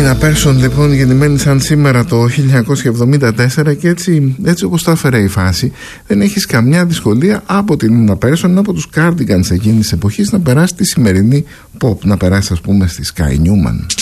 Νίνα Πέρσον, λοιπόν, γεννημένη σαν σήμερα το 1974, και έτσι όπως το έφερε η φάση, δεν έχεις καμιά δυσκολία από την Νίνα Πέρσον, από τους Cardigans εκείνης της εποχής, να περάσει τη σημερινή pop, να περάσει, ας πούμε, στη Sky Newman.